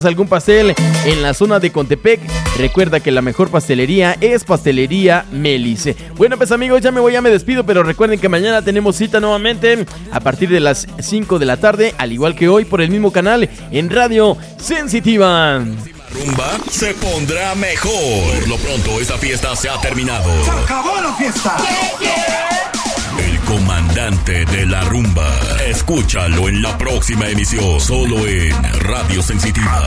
algún pastel en la zona de Contepec, recuerda que la mejor pastelería es Pastelería Mélice. Bueno, pues amigos, ya me despido, pero recuerden que mañana tenemos cita nuevamente a partir de las 5 de la tarde, al igual que hoy por el mismo canal en Radio Sensitiva. Rumba se pondrá mejor. Por lo pronto, esta fiesta se ha terminado. ¡Se acabó la fiesta! El comandante de la rumba. Escúchalo en la próxima emisión, solo en Radio Sensitiva.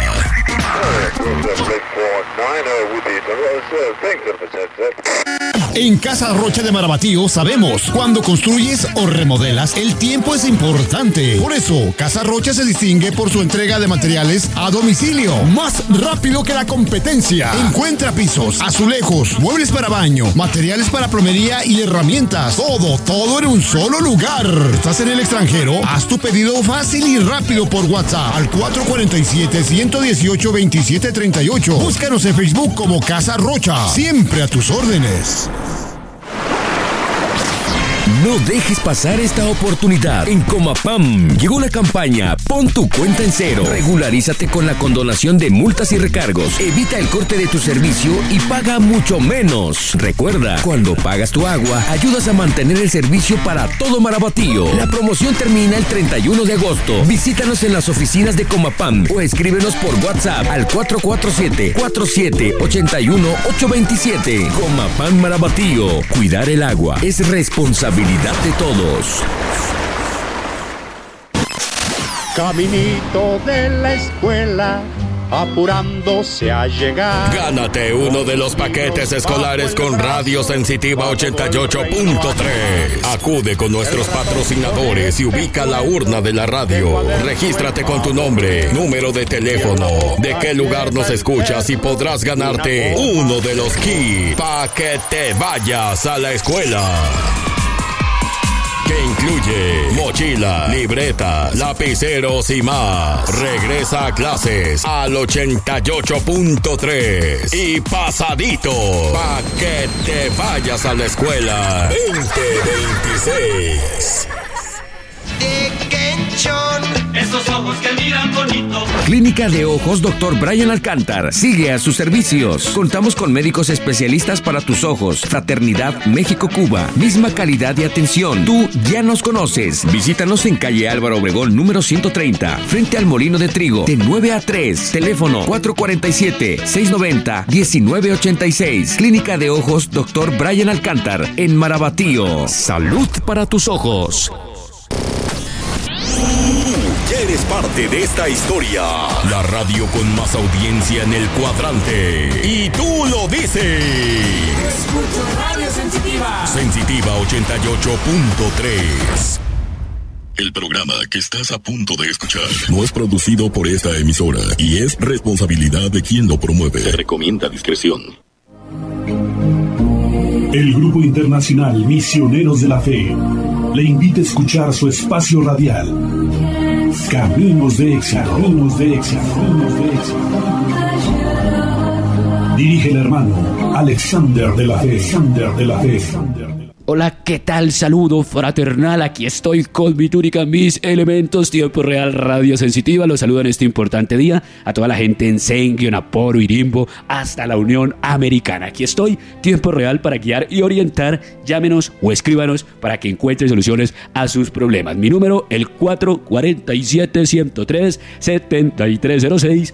En Casa Rocha de Marabatío sabemos, cuando construyes o remodelas, el tiempo es importante. Por eso, Casa Rocha se distingue por su entrega de materiales a domicilio, más rápido que la competencia. Encuentra pisos, azulejos, muebles para baño, materiales para plomería y herramientas. Todo en un solo lugar. ¿Estás en el extranjero? Haz tu pedido fácil y rápido por WhatsApp al 447-118-2738. Búscanos en Facebook como Casa Rocha. Siempre a tus órdenes. No dejes pasar esta oportunidad. En Comapam llegó la campaña Pon tu cuenta en cero. Regularízate con la condonación de multas y recargos. Evita el corte de tu servicio y paga mucho menos. Recuerda, cuando pagas tu agua, ayudas a mantener el servicio para todo Marabatío. La promoción termina el 31 de agosto. Visítanos en las oficinas de Comapam o escríbenos por WhatsApp al 447-4781-827. Comapam Marabatío. Cuidar el agua es responsabilidad de todos. Caminito de la escuela, apurándose a llegar. Gánate uno de los paquetes escolares con Radio Sensitiva 88.3. Acude con nuestros patrocinadores y ubica la urna de la radio. Regístrate con tu nombre, número de teléfono, de qué lugar nos escuchas y podrás ganarte uno de los kits para que te vayas a la escuela. Que incluye mochila, libreta, lapiceros y más. Regresa a clases al 88.3 y pasadito pa' que te vayas a la escuela 2026. Esos ojos que miran bonito. Clínica de Ojos Dr. Brian Alcántar sigue a sus servicios. Contamos con médicos especialistas para tus ojos. Fraternidad México-Cuba. Misma calidad de atención. Tú ya nos conoces. Visítanos en calle Álvaro Obregón, número 130, frente al Molino de Trigo, de 9 a 3. Teléfono 447-690-1986. Clínica de Ojos Dr. Brian Alcántar, en Marabatío. Salud para tus ojos. Ya eres parte de esta historia. La radio con más audiencia en el cuadrante. Y tú lo dices. Escucho Radio Sensitiva. Sensitiva 88.3. El programa que estás a punto de escuchar no es producido por esta emisora y es responsabilidad de quien lo promueve. Se recomienda discreción. El Grupo Internacional Misioneros de la Fe le invita a escuchar su espacio radial Caminos de Éxito. Dirige el hermano Alexander de la Fe. Hola, ¿qué tal? Saludo fraternal, aquí estoy con mi túnica, mis elementos, Tiempo Real Radio Sensitiva. Los saludo en este importante día a toda la gente en Sengue, Aporo, Irimbo, hasta la Unión Americana. Aquí estoy, Tiempo Real, para guiar y orientar. Llámenos o escríbanos para que encuentren soluciones a sus problemas. Mi número, el 447-103-7306,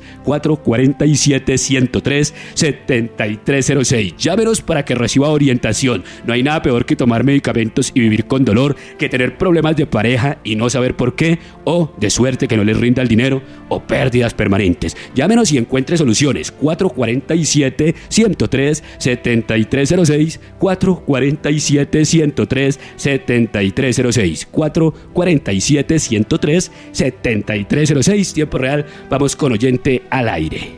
447-103-7306. Llámenos para que reciba orientación. No hay nada peor que tomar medicamentos y vivir con dolor, que tener problemas de pareja y no saber por qué, o de suerte que no les rinda el dinero, o pérdidas permanentes. Llámenos y encuentre soluciones. 447-103-7306, 447-103-7306, 447-103-7306. Tiempo Real, vamos con oyente al aire.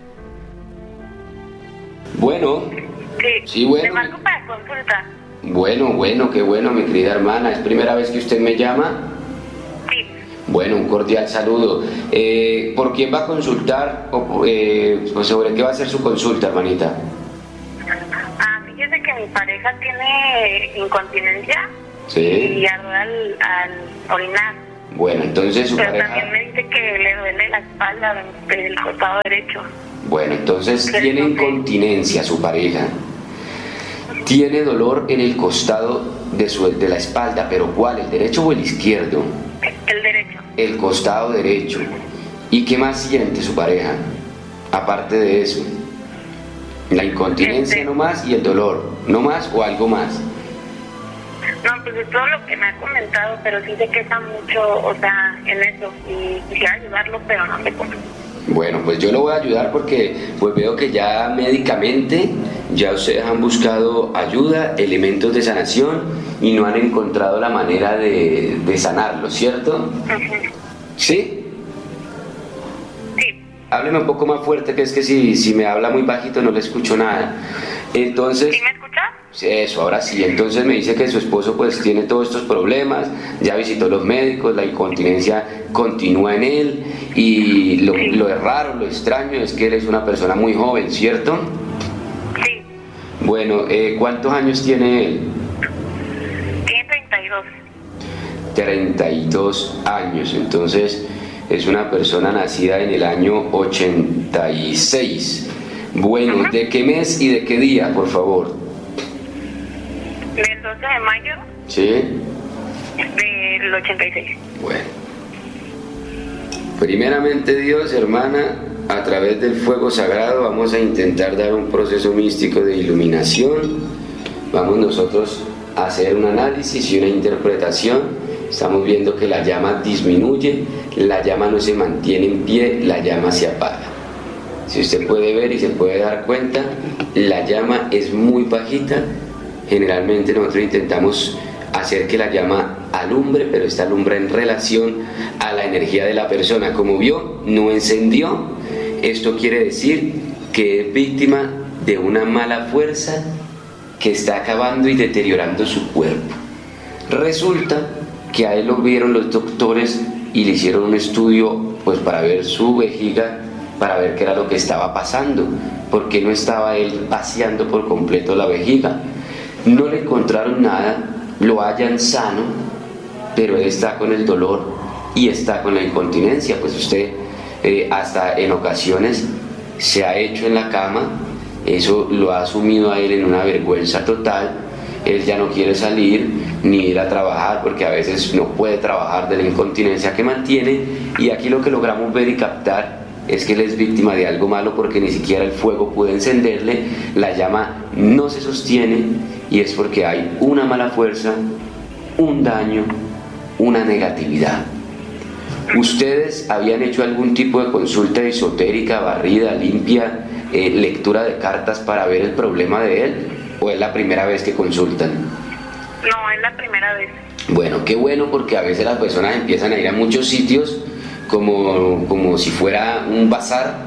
Bueno. Sí, bueno. Te marco para consulta. Bueno, qué bueno, mi querida hermana. ¿Es primera vez que usted me llama? Sí. Bueno, un cordial saludo. ¿Por quién va a consultar? Pues ¿sobre qué va a ser su consulta, hermanita? Fíjese que mi pareja tiene incontinencia. Sí. Y ardor al orinar. Bueno, entonces su Pero pareja... también me dice que le duele la espalda del costado derecho. Bueno, entonces Pero tiene no sé. incontinencia su pareja. Tiene dolor en el costado de la espalda, pero ¿cuál? ¿El derecho o el izquierdo? El derecho. El costado derecho. ¿Y qué más siente su pareja? Aparte de eso. La incontinencia no más y el dolor. ¿No más o algo más? No, pues es todo lo que me ha comentado, pero sí se queja mucho, o sea, en eso. Y quisiera ayudarlo, pero no sé cómo. Bueno, pues yo lo voy a ayudar porque pues veo que ya médicamente ya ustedes han buscado ayuda, elementos de sanación y no han encontrado la manera de sanarlo, ¿cierto? ¿Sí? Sí. Hábleme un poco más fuerte, que es que si me habla muy bajito no le escucho nada. Entonces... ¿Sí me escucha? Sí, eso, ahora sí. Entonces me dice que su esposo pues tiene todos estos problemas, ya visitó los médicos, la incontinencia continúa en él y lo raro, lo extraño es que él es una persona muy joven, ¿cierto? Sí. Bueno, ¿cuántos años tiene él? Tiene 32. 32 años, entonces es una persona nacida en el año 86. Bueno, ¿de qué mes y de qué día, por favor? Del 12 de mayo ¿Sí? del 86. Bueno. Primeramente Dios, hermana, a través del fuego sagrado vamos a intentar dar un proceso místico de iluminación. Vamos nosotros a hacer un análisis y una interpretación. Estamos viendo que la llama disminuye, la llama no se mantiene en pie, la llama se apaga. Si usted puede ver y se puede dar cuenta, la llama es muy bajita. Generalmente nosotros intentamos hacer que la llama alumbre, pero esta alumbra en relación a la energía de la persona. Como vio, no encendió. Esto quiere decir que es víctima de una mala fuerza que está acabando y deteriorando su cuerpo. Resulta que a él lo vieron los doctores y le hicieron un estudio pues para ver su vejiga, para ver qué era lo que estaba pasando, porque no estaba él vaciando por completo la vejiga. No le encontraron nada, lo hallan sano, pero él está con el dolor y está con la incontinencia. Pues usted hasta en ocasiones se ha hecho en la cama, eso lo ha sumido a él en una vergüenza total. Él ya no quiere salir ni ir a trabajar porque a veces no puede trabajar de la incontinencia que mantiene, y aquí lo que logramos ver y captar es que él es víctima de algo malo porque ni siquiera el fuego puede encenderle, la llama no se sostiene, y es porque hay una mala fuerza, un daño, una negatividad. ¿Ustedes habían hecho algún tipo de consulta esotérica, barrida, limpia, lectura de cartas para ver el problema de él? ¿O es la primera vez que consultan? No, es la primera vez. Bueno, qué bueno, porque a veces las personas empiezan a ir a muchos sitios como si fuera un bazar,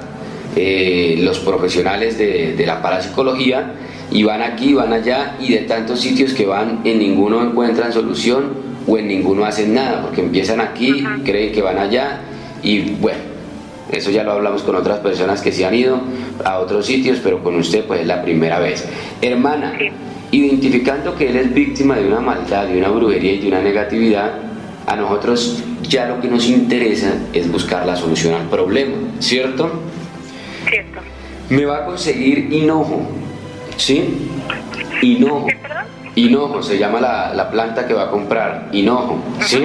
los profesionales de la parapsicología, y van aquí, van allá, y de tantos sitios que van, en ninguno encuentran solución o en ninguno hacen nada, porque empiezan aquí, creen que van allá, y bueno, eso ya lo hablamos con otras personas que se han ido a otros sitios, pero con usted pues es la primera vez. Hermana, Sí. Identificando que él es víctima de una maldad, de una brujería y de una negatividad, a nosotros ya lo que nos interesa es buscar la solución al problema, ¿cierto? Cierto. Me va a conseguir hinojo, ¿sí? Hinojo. ¿Qué, perdón? Hinojo se llama la planta que va a comprar, hinojo, ¿sí?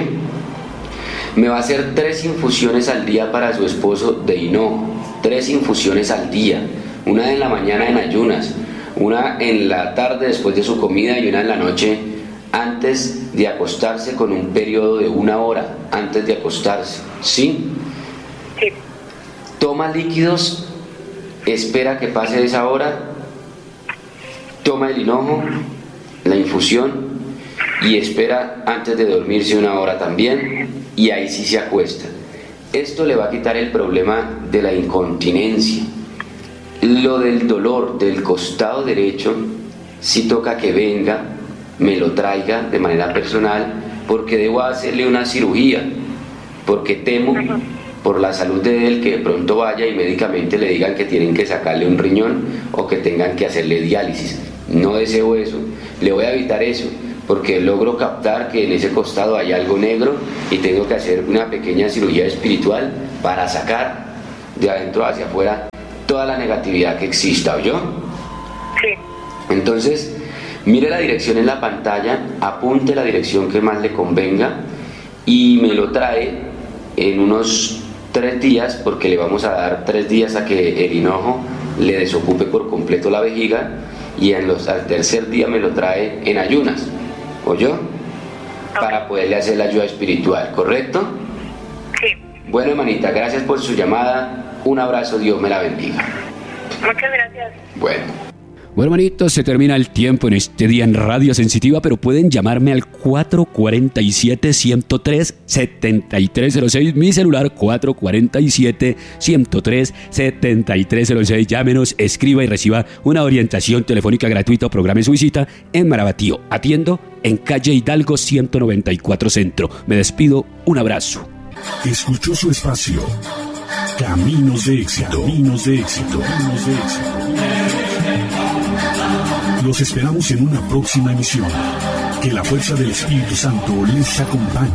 Me va a hacer 3 infusiones al día para su esposo de hinojo, 3 infusiones al día, una en la mañana en ayunas, una en la tarde después de su comida y una en la noche antes de acostarse, con un periodo de 1 hora antes de acostarse, ¿sí? Sí. Toma líquidos, espera que pase esa hora, toma el hinojo, la infusión, y espera antes de dormirse 1 hora también, y ahí sí se acuesta. Esto le va a quitar el problema de la incontinencia. Lo del dolor del costado derecho, sí toca que venga, me lo traiga de manera personal, porque debo hacerle una cirugía, porque temo por la salud de él que de pronto vaya y médicamente le digan que tienen que sacarle un riñón o que tengan que hacerle diálisis. No deseo eso, le voy a evitar eso, porque logro captar que en ese costado hay algo negro y tengo que hacer una pequeña cirugía espiritual para sacar de adentro hacia afuera toda la negatividad que exista, ¿oyó? Sí. Entonces, mire la dirección en la pantalla, apunte la dirección que más le convenga y me lo trae en unos 3 días, porque le vamos a dar 3 días a que el hinojo le desocupe por completo la vejiga, y al tercer día me lo trae en ayunas, ¿oyó? Para poderle hacer la ayuda espiritual, ¿correcto? Sí. Bueno, hermanita, gracias por su llamada, un abrazo, Dios me la bendiga. Muchas gracias. Bueno, hermanitos, se termina el tiempo en este día en Radio Sensitiva, pero pueden llamarme al 447-103-7306, mi celular 447-103-7306. Llámenos, escriba y reciba una orientación telefónica gratuita o programe su visita en Marabatío. Atiendo en calle Hidalgo 194 Centro. Me despido, un abrazo. Escuchó su espacio. Caminos de éxito. Caminos de éxito. Caminos de éxito. Los esperamos en una próxima emisión. Que la fuerza del Espíritu Santo les acompañe.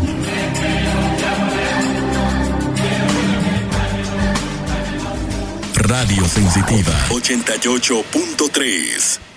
Radio Sensitiva 88.3.